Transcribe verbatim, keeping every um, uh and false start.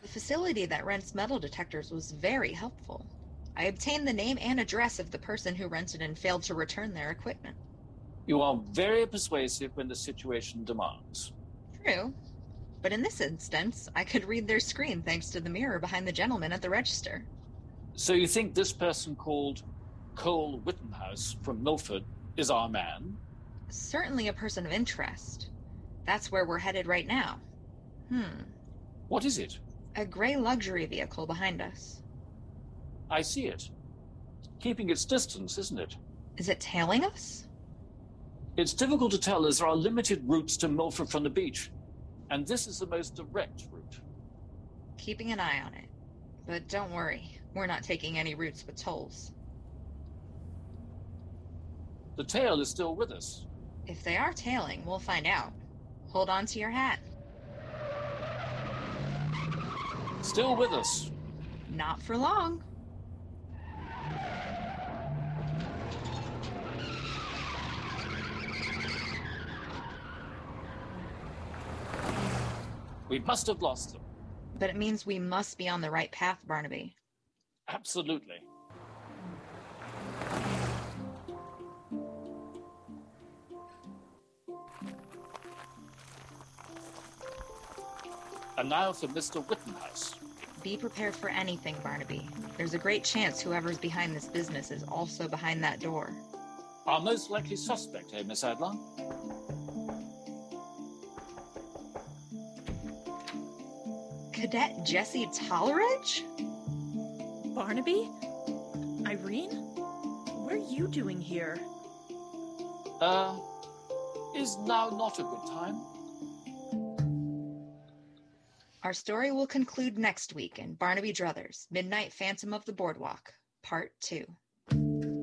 facility that rents metal detectors was very helpful. I obtained the name and address of the person who rented and failed to return their equipment. You are very persuasive when the situation demands. True, but in this instance, I could read their screen thanks to the mirror behind the gentleman at the register. So you think this person called Cole Wittenhouse from Milford is our man? Certainly a person of interest. That's where we're headed right now. Hmm. What is it? A gray luxury vehicle behind us. I see it. Keeping its distance, isn't it? Is it tailing us? It's difficult to tell as there are limited routes to Milford from the beach, and this is the most direct route. Keeping an eye on it. But don't worry, we're not taking any routes with tolls. The tail is still with us. If they are tailing, we'll find out. Hold on to your hat. Still with us. Not for long. We must have lost them. But it means we must be on the right path, Barnaby. Absolutely. And now for Mister Wittenhouse. Be prepared for anything, Barnaby. There's a great chance whoever's behind this business is also behind that door. Our most likely suspect, eh, Miss Adler? Cadet Jesse Tolleridge? Barnaby? Irene? What are you doing here? Uh, is now not a good time? Our story will conclude next week in Barnaby Druthers, Midnight Phantom of the Boardwalk, Part two.